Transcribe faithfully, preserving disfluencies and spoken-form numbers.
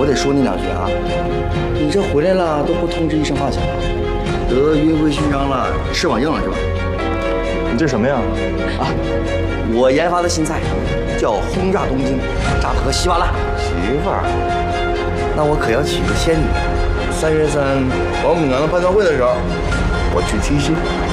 得说你两句啊！你这回来了都不通知一声发小，得约会勋章了，翅膀硬了是吧？ 你这什么呀？ 啊，我研发的新菜叫轰炸东京，炸得和稀巴烂。 媳妇儿， 那我可要娶个仙女。三月三王母娘娘办庙会的时候，我去提亲。